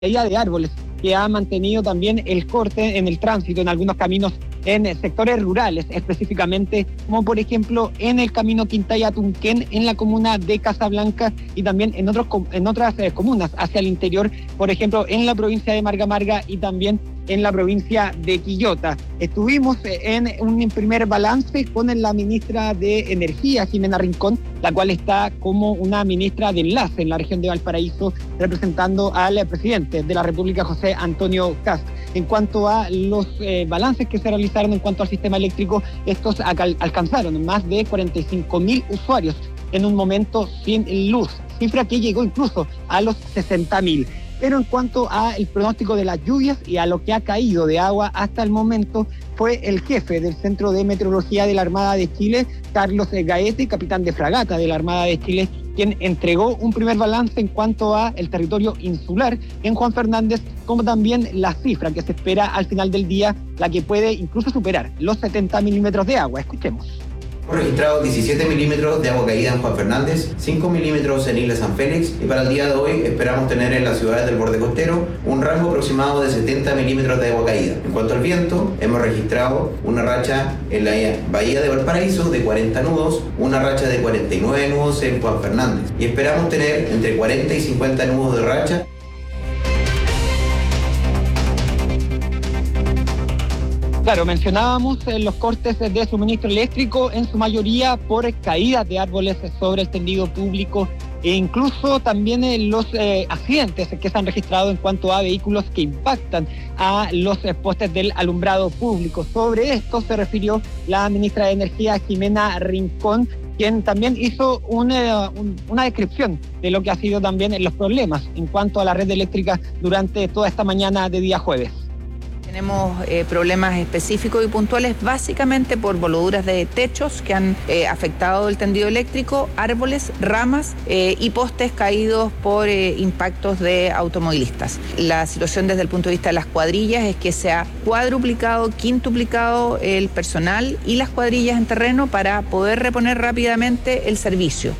caída de árboles que ha mantenido también el corte en el tránsito en algunos caminos en sectores rurales, específicamente como por ejemplo en el camino Quintaya-Tunquén en la comuna de Casablanca y también en otras comunas hacia el interior, por ejemplo en la provincia de Marga Marga y también en la provincia de Quillota. Estuvimos en un primer balance con la ministra de Energía, Jimena Rincón, la cual está como una ministra de enlace en la región de Valparaíso, representando al presidente de la República, José Antonio Kast. En cuanto a los balances que se realizaron en cuanto al sistema eléctrico, estos alcanzaron más de 45.000 usuarios en un momento sin luz, cifra que llegó incluso a los 60.000. Pero en cuanto al pronóstico de las lluvias y a lo que ha caído de agua hasta el momento, fue el jefe del Centro de Meteorología de la Armada de Chile, Carlos Gaete, capitán de fragata de la Armada de Chile, quien entregó un primer balance en cuanto a el territorio insular en Juan Fernández, como también la cifra que se espera al final del día, la que puede incluso superar los 70 milímetros de agua. Escuchemos. Registrado 17 milímetros de agua caída en Juan Fernández, 5 milímetros en Isla San Félix y para el día de hoy esperamos tener en las ciudades del borde costero un rango aproximado de 70 milímetros de agua caída. En cuanto al viento, hemos registrado una racha en la bahía de Valparaíso de 40 nudos, una racha de 49 nudos en Juan Fernández y esperamos tener entre 40 y 50 nudos de racha. Claro, mencionábamos los cortes de suministro eléctrico, en su mayoría por caídas de árboles sobre el tendido público e incluso también los accidentes que se han registrado en cuanto a vehículos que impactan a los postes del alumbrado público. Sobre esto se refirió la ministra de Energía, Jimena Rincón, quien también hizo una descripción de lo que ha sido también los problemas en cuanto a la red eléctrica durante toda esta mañana de día jueves. Tenemos problemas específicos y puntuales básicamente por voladuras de techos que han afectado el tendido eléctrico, árboles, ramas y postes caídos por impactos de automovilistas. La situación desde el punto de vista de las cuadrillas es que se ha cuadruplicado, quintuplicado el personal y las cuadrillas en terreno para poder reponer rápidamente el servicio.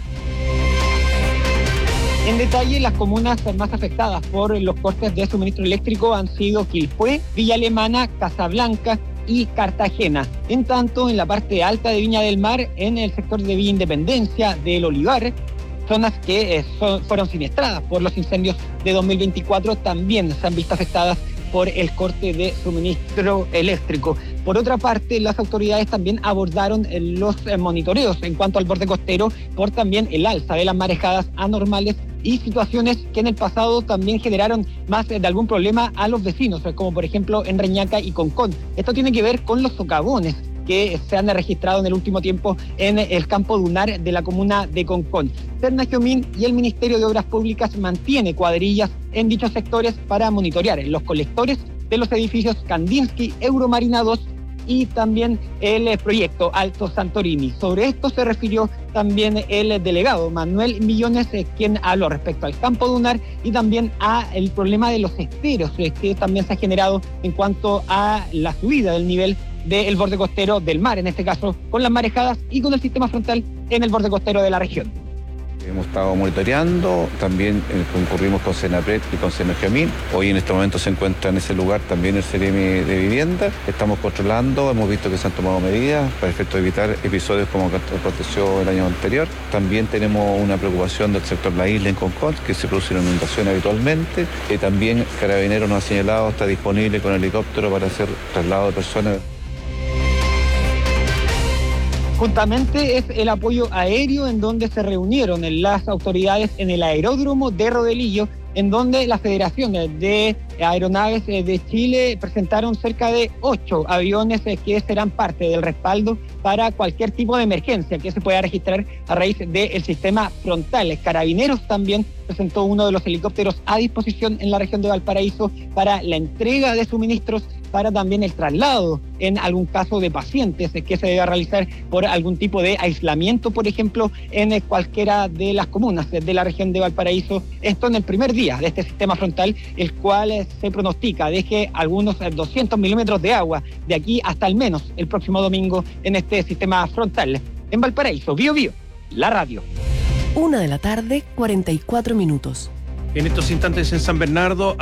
En detalle, las comunas más afectadas por los cortes de suministro eléctrico han sido Quilpué, Villa Alemana, Casablanca y Cartagena. En tanto, en la parte alta de Viña del Mar, en el sector de Villa Independencia, del Olivar, zonas que fueron siniestradas por los incendios de 2024, también se han visto afectadas por el corte de suministro eléctrico. Por otra parte, las autoridades también abordaron los monitoreos en cuanto al borde costero por también el alza de las marejadas anormales y situaciones que en el pasado también generaron más de algún problema a los vecinos, como por ejemplo en Reñaca y Concón. Esto tiene que ver con los socavones que se han registrado en el último tiempo en el campo dunar de la comuna de Concón. Serna-Giomín y el Ministerio de Obras Públicas mantiene cuadrillas en dichos sectores para monitorear los colectores de los edificios Kandinsky, Euromarina 2 y también el proyecto Alto Santorini. Sobre esto se refirió también el delegado Manuel Millones, quien habló respecto al campo dunar y también a el problema de los esteros que también se ha generado en cuanto a la subida del nivel del borde costero del mar, en este caso con las marejadas y con el sistema frontal en el borde costero de la región. Hemos estado monitoreando, también concurrimos con Senapred y con Serna-Giomín. Hoy en este momento se encuentra en ese lugar también el CEREMI de Vivienda. Estamos controlando, hemos visto que se han tomado medidas para efecto de evitar episodios como aconteció el año anterior. También tenemos una preocupación del sector La Isla en Concón, que se produce una inundación habitualmente. También Carabineros nos ha señalado, está disponible con helicóptero para hacer traslado de personas. Juntamente es el apoyo aéreo en donde se reunieron las autoridades en el aeródromo de Rodelillo, en donde la Federación de Aeronaves de Chile presentaron cerca de 8 aviones que serán parte del respaldo para cualquier tipo de emergencia que se pueda registrar a raíz del sistema frontal. Carabineros también presentó uno de los helicópteros a disposición en la región de Valparaíso para la entrega de suministros, para también el traslado en algún caso de pacientes que se deba realizar por algún tipo de aislamiento, por ejemplo, en cualquiera de las comunas de la región de Valparaíso. Esto en el primer día de este sistema frontal, el cual se pronostica deje algunos 200 milímetros de agua de aquí hasta al menos el próximo domingo en este sistema frontal. En Valparaíso, Bío Bío, la radio. 1:44 p.m. En estos instantes en San Bernardo